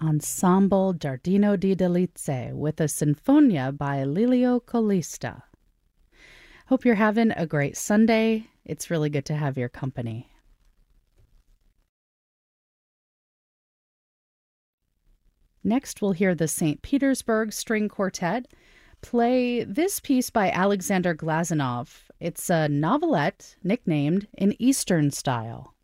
Ensemble Giardino di Delizie with a Sinfonia by Lelio Colista. Hope you're having a great Sunday. It's really good to have your company. Next, we'll hear the St. Petersburg String Quartet play this piece by Alexander Glazunov. It's a novelette nicknamed An Eastern Style.